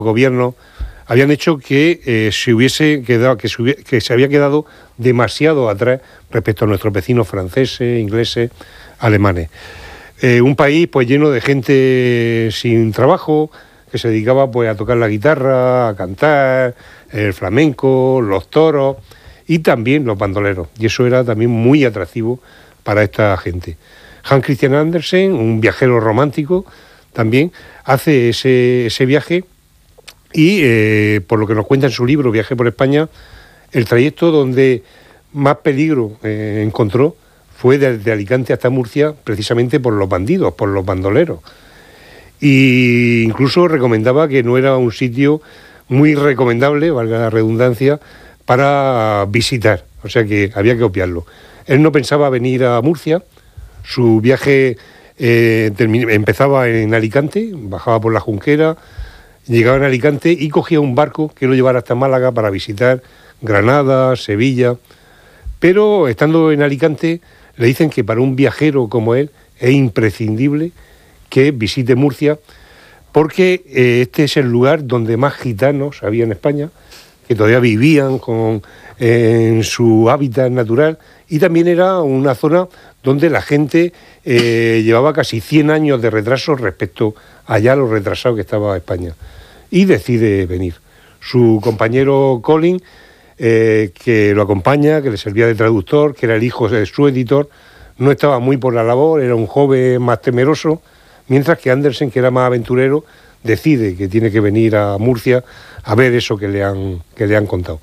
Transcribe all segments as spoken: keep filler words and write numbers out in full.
gobiernos habían hecho que eh, se hubiese quedado, que se, hubiese, que se había quedado demasiado atrás respecto a nuestros vecinos franceses, ingleses, alemanes. Eh, un país pues lleno de gente sin trabajo, que se dedicaba pues a tocar la guitarra, a cantar, el flamenco, los toros y también los bandoleros. Y eso era también muy atractivo para esta gente. Hans Christian Andersen, un viajero romántico, también hace ese, ese viaje y, eh, por lo que nos cuenta en su libro Viaje por España, el trayecto donde más peligro eh, encontró fue desde Alicante hasta Murcia, precisamente por los bandidos, por los bandoleros. Y incluso recomendaba que no era un sitio muy recomendable, valga la redundancia, para visitar, o sea que había que obviarlo. Él no pensaba venir a Murcia, su viaje eh, termin- empezaba en Alicante, bajaba por la Junquera, llegaba en Alicante y cogía un barco que lo llevara hasta Málaga para visitar Granada, Sevilla. Pero estando en Alicante le dicen que para un viajero como él es imprescindible que visite Murcia, porque eh, este es el lugar donde más gitanos había en España, que todavía vivían con, eh, en su hábitat natural, y también era una zona donde la gente eh, llevaba casi cien años de retraso respecto a ya lo retrasado que estaba España. Y decide venir. Su compañero Colin, eh, que lo acompaña, que le servía de traductor, que era el hijo de su editor, no estaba muy por la labor, era un joven más temeroso, mientras que Andersen, que era más aventurero, decide que tiene que venir a Murcia a ver eso que le han, que le han contado.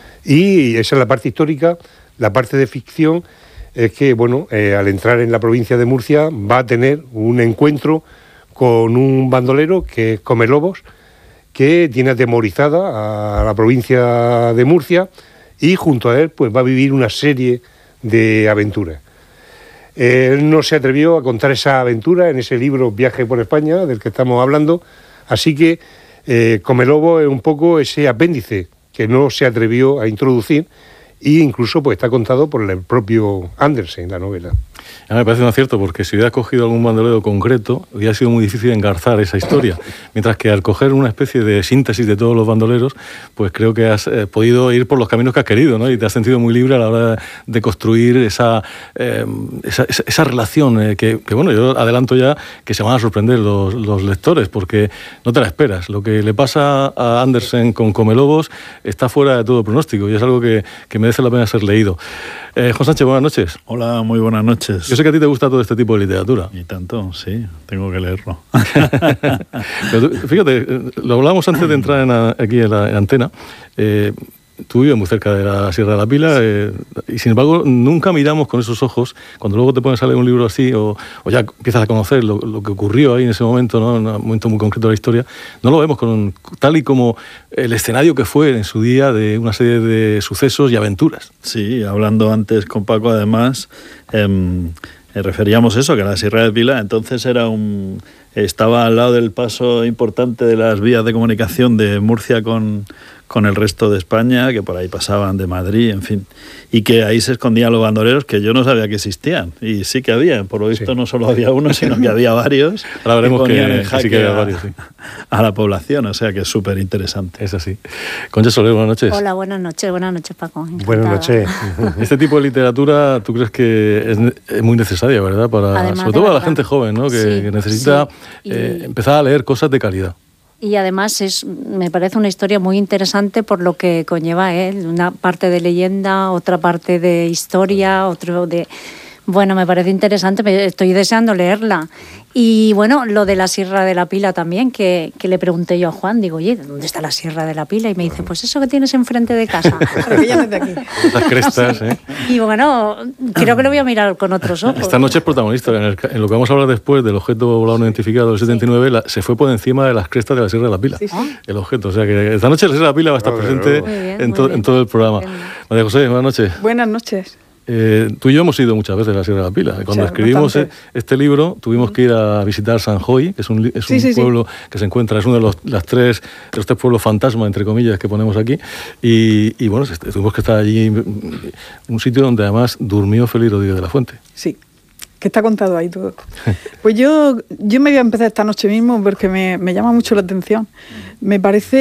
Y esa es la parte histórica. La parte de ficción es que, bueno, eh, al entrar en la provincia de Murcia va a tener un encuentro con un bandolero que es Comelobos, que tiene atemorizada a la provincia de Murcia y junto a él pues va a vivir una serie de aventuras. Él no se atrevió a contar esa aventura en ese libro Viaje por España, del que estamos hablando, así que eh, Comelobos es un poco ese apéndice que no se atrevió a introducir, e incluso pues está contado por el propio Andersen, la novela. A mí me parece un acierto, porque si hubiera cogido algún bandolero concreto, hubiera sido muy difícil engarzar esa historia. Mientras que al coger una especie de síntesis de todos los bandoleros, pues creo que has eh, podido ir por los caminos que has querido, ¿no? Y te has sentido muy libre a la hora de construir esa, eh, esa, esa, esa relación eh, que, que, bueno, yo adelanto ya que se van a sorprender los, los lectores, porque no te la esperas. Lo que le pasa a Andersen con Comelobos está fuera de todo pronóstico y es algo que, que merece la pena ser leído. Eh, Juan Sánchez, buenas noches. Hola, muy buenas noches. Yo sé que a ti te gusta todo este tipo de literatura. Y tanto, sí, tengo que leerlo. Pero tú, fíjate, lo hablábamos antes de entrar en a, aquí en la en antena. Eh, tú vives muy cerca de la Sierra de la Pila, eh, y sin embargo nunca miramos con esos ojos, cuando luego te pones a leer un libro así, o, o ya empiezas a conocer lo, lo que ocurrió ahí en ese momento, ¿no? En un momento muy concreto de la historia, no lo vemos con, tal y como el escenario que fue en su día de una serie de sucesos y aventuras. Sí, hablando antes con Paco, además, eh, eh, referíamos eso, que la Sierra de Pila entonces era un estaba al lado del paso importante de las vías de comunicación de Murcia con, con el resto de España, que por ahí pasaban de Madrid, en fin, y que ahí se escondían los bandoleros que yo no sabía que existían, y sí que había, por lo visto sí. No solo había uno, sino que había varios. Ahora veremos que, que, que sí que había varios, sí. a, a la población, o sea que es súper interesante. Es así. Concha Soler, buenas noches. Hola, buenas noches, buenas noches, Paco. Encantada. Buenas noches. Este tipo de literatura, ¿tú crees que es, es muy necesaria, verdad? Para, Además, sobre todo para verdad. la gente joven, ¿no? Que, sí, que necesita sí. y... eh, empezar a leer cosas de calidad. Y además es, me parece una historia muy interesante por lo que conlleva, ¿eh? Una parte de leyenda, otra parte de historia, otro de... Bueno, me parece interesante, estoy deseando leerla. Y bueno, lo de la Sierra de la Pila también, que, que le pregunté yo a Juan, digo, oye, ¿dónde está la Sierra de la Pila? Y me dice, pues eso que tienes enfrente de casa. Porque ya desde aquí. Las crestas, sí. ¿eh? Y bueno, creo que lo voy a mirar con otros ojos. Esta noche es protagonista. En, el, en lo que vamos a hablar después del objeto volador no identificado del setenta y nueve, sí. la, se fue por encima de las crestas de la Sierra de la Pila. Sí, sí. El objeto. O sea que esta noche la Sierra de la Pila va a estar muy presente bien, en, to, en todo el programa. Bien. María José, buenas noches. Buenas noches. Eh, tú y yo hemos ido muchas veces a la Sierra de la Pila. Cuando o sea, escribimos bastante. este libro, tuvimos que ir a visitar San Joy, que es un, es sí, un sí, pueblo sí. que se encuentra, es uno de los, las tres, de los tres pueblos fantasma, entre comillas, que ponemos aquí. Y, y bueno, tuvimos que estar allí, un sitio donde además durmió Félix Rodríguez de la Fuente. Sí. que está contado ahí todo. Pues yo, yo me voy a empezar esta noche mismo porque me, me llama mucho la atención. Me parece